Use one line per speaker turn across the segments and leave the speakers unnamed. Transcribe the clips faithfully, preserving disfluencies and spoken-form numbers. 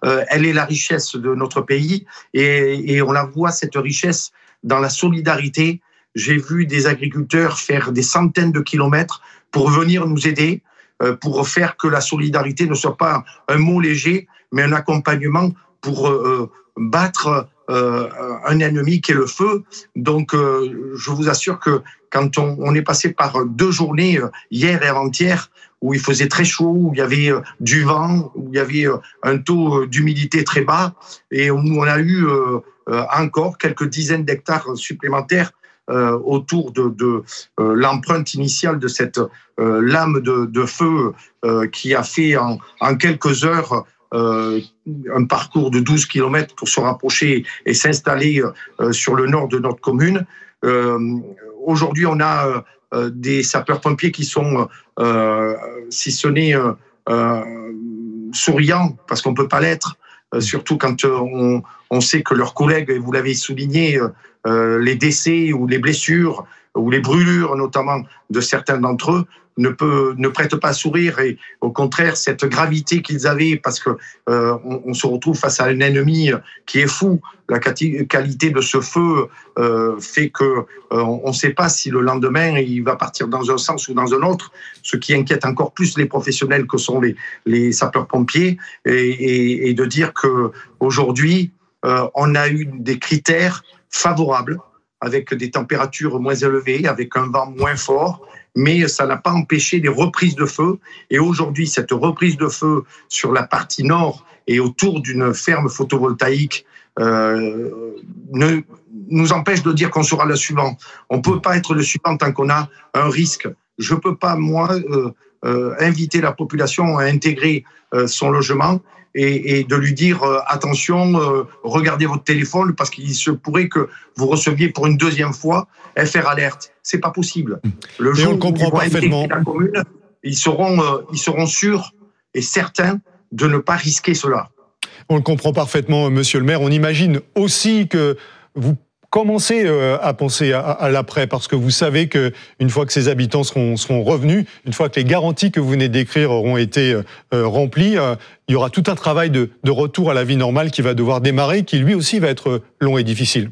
euh, elle est la richesse de notre pays et, et on la voit, cette richesse, dans la solidarité. J'ai vu des agriculteurs faire des centaines de kilomètres pour venir nous aider, euh, pour faire que la solidarité ne soit pas un mot léger, mais un accompagnement pour euh, battre euh, un ennemi qui est le feu. Donc, euh, je vous assure que quand on, on est passé par deux journées, euh, hier et avant-hier, où il faisait très chaud, où il y avait euh, du vent, où il y avait euh, un taux d'humidité très bas, et où on a eu euh, euh, encore quelques dizaines d'hectares supplémentaires euh, autour de, de euh, l'empreinte initiale de cette euh, lame de, de feu euh, qui a fait en, en quelques heures Euh, un parcours de douze kilomètres pour se rapprocher et s'installer euh, sur le nord de notre commune. Euh, aujourd'hui, on a euh, des sapeurs-pompiers qui sont, euh, si ce n'est euh, euh, souriants, parce qu'on ne peut pas l'être, euh, surtout quand on, on sait que leurs collègues, et vous l'avez souligné, euh, les décès ou les blessures ou les brûlures notamment de certains d'entre eux, ne peut, ne prête pas sourire, et au contraire, cette gravité qu'ils avaient, parce que euh, on, on se retrouve face à un ennemi qui est fou. La qualité de ce feu euh, fait que euh, on ne sait pas si le lendemain il va partir dans un sens ou dans un autre, ce qui inquiète encore plus les professionnels que sont les, les sapeurs-pompiers, et, et, et de dire que aujourd'hui euh, on a eu des critères favorables, avec des températures moins élevées, avec un vent moins fort, mais ça n'a pas empêché des reprises de feu. Et aujourd'hui, cette reprise de feu sur la partie nord et autour d'une ferme photovoltaïque euh, ne, nous empêche de dire qu'on sera le suivant. On ne peut pas être le suivant tant qu'on a un risque. Je ne peux pas, moi, euh, euh, inviter la population à intégrer euh, son logement et, et de lui dire euh, attention, euh, regardez votre téléphone, parce qu'il se pourrait que vous receviez pour une deuxième fois F R Alert. C'est pas possible. Le jour
et on le comprend
où ils vont
parfaitement.
intégrer la commune, ils seront, euh, ils seront sûrs et certains de ne pas risquer cela.
On le comprend parfaitement, monsieur le maire. On imagine aussi que vous commencez à penser à, à l'après, parce que vous savez qu'une fois que ces habitants seront, seront revenus, une fois que les garanties que vous venez d'écrire auront été euh, remplies, euh, il y aura tout un travail de, de retour à la vie normale qui va devoir démarrer, qui lui aussi va être long et difficile.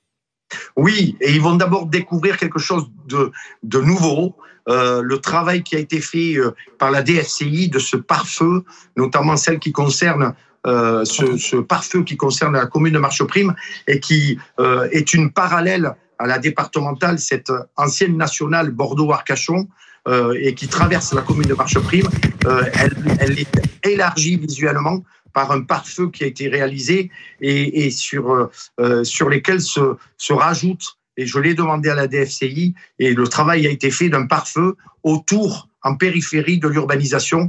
Oui, et ils vont d'abord découvrir quelque chose de, de nouveau. Euh, le travail qui a été fait euh, par la D F C I de ce pare-feu, notamment celle qui concerne euh, ce, ce pare-feu qui concerne la commune de Marcheprime et qui euh, est une parallèle à la départementale, cette ancienne nationale Bordeaux-Arcachon, euh, et qui traverse la commune de Marcheprime. Euh, elle, elle est élargie visuellement par un pare-feu qui a été réalisé et, et sur, euh, sur lesquels se, se rajoute, et je l'ai demandé à la D F C I, et le travail a été fait d'un pare-feu autour, en périphérie de l'urbanisation.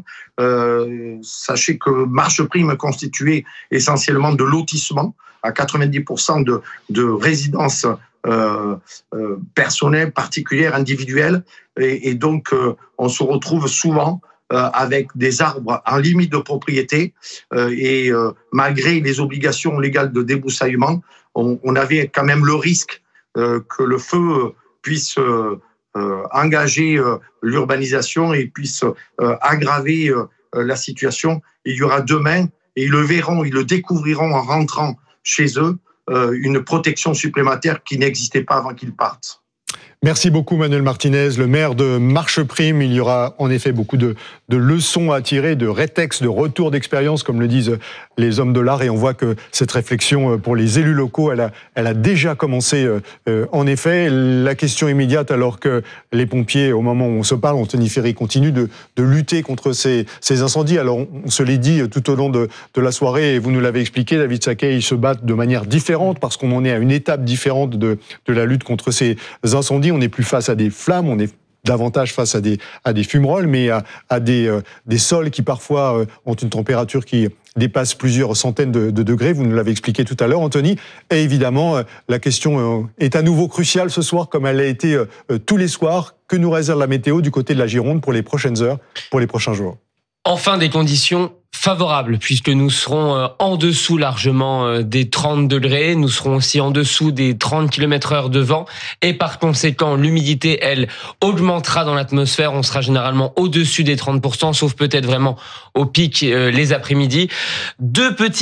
Euh, sachez que Marcheprime est constitué essentiellement de lotissements, à quatre-vingt-dix pour cent de, de résidences euh, euh, personnelles, particulières, individuelles, et, et donc euh, on se retrouve souvent Euh, avec des arbres en limite de propriété euh, et euh, malgré les obligations légales de débroussaillement, on, on avait quand même le risque euh, que le feu puisse euh, euh, engager euh, l'urbanisation et puisse euh, aggraver euh, la situation. Et il y aura demain, et ils le verront, ils le découvriront en rentrant chez eux, euh, une protection supplémentaire qui n'existait pas avant qu'ils partent.
Merci beaucoup Manuel Martinez, le maire de Marcheprime. Il y aura en effet beaucoup de, de leçons à tirer, de rétextes, de retours d'expérience, comme le disent les hommes de l'art. Et on voit que cette réflexion pour les élus locaux, elle a, elle a déjà commencé. Euh, en effet, la question immédiate, alors que les pompiers, au moment où on se parle, Anthony Ferry continue de, de lutter contre ces, ces incendies. Alors on, on se l'est dit tout au long de, de la soirée, et vous nous l'avez expliqué, David Saquet, ils se battent de manière différente parce qu'on en est à une étape différente de, de la lutte contre ces incendies. On n'est plus face à des flammes, on est davantage face à des, à des fumerolles, mais à, à des, euh, des sols qui parfois euh, ont une température qui dépasse plusieurs centaines de, de degrés. Vous nous l'avez expliqué tout à l'heure, Anthony. Et évidemment, euh, la question euh, est à nouveau cruciale ce soir, comme elle l'a été euh, tous les soirs. Que nous réserve la météo du côté de la Gironde pour les prochaines heures, pour les prochains jours?
Enfin, des conditions favorables, puisque nous serons en dessous largement des trente degrés, nous serons aussi en dessous des trente kilomètres heure de vent, et par conséquent, l'humidité, elle, augmentera dans l'atmosphère. On sera généralement au-dessus des trente pour cent, sauf peut-être vraiment au pic euh, les après-midi. Deux petits